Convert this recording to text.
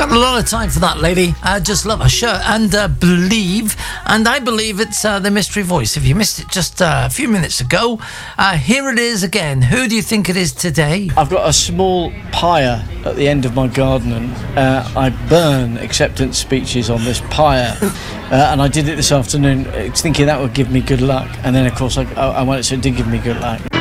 Got a lot of time for that, lady. Just love her shirt and Believe. And I believe it's the Mystery Voice. If you missed it just a few minutes ago, here it is again. Who do you think it is today? I've got a small pyre at the end of my garden, and I burn acceptance speeches on this pyre. And I did it this afternoon, thinking that would give me good luck. And then, of course, I went, so it did give me good luck.